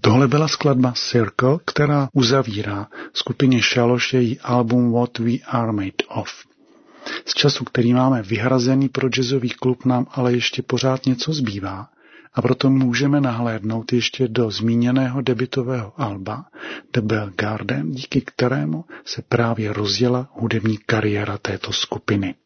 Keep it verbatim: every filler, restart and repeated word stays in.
Tohle byla skladba Circle, která uzavírá skupině Šaloš její album What We Are Made Of. Z času, který máme vyhrazený pro jazzový klub, nám ale ještě pořád něco zbývá a proto můžeme nahlédnout ještě do zmíněného debutového alba The Bell Garden, díky kterému se právě rozjela hudební kariéra této skupiny.